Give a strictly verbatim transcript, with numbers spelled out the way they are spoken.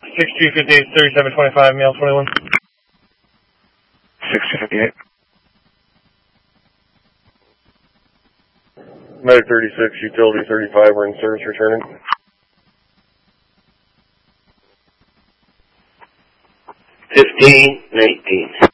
six two fifty-eight, thirty-seven twenty-five, male twenty-one. six two fifty-eight. Medic thirty-six, utility thirty-five, we're in service returning. Fifteen nineteen.